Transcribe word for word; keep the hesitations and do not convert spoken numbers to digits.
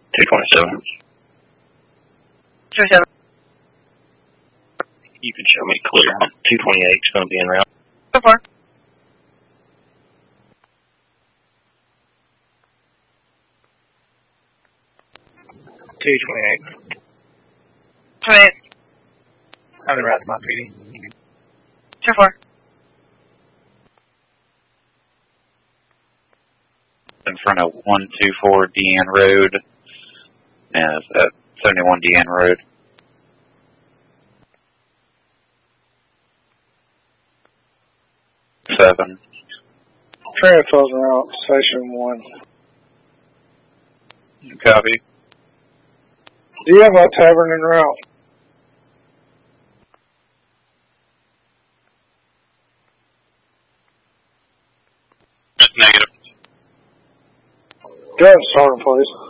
two twenty-seven. two twenty-seven. You can show me clear. two twenty-eight is going to be en route. So far. two twenty-eight. twenty-eight. I'm en route to my P D. So far. In front of one two four D N Road. Yeah, it's at seventy-one D N Road. Seven. Transfer's en route, station one. Copy. Do you have a tavern en route? Negative. Go ahead, Sergeant, please.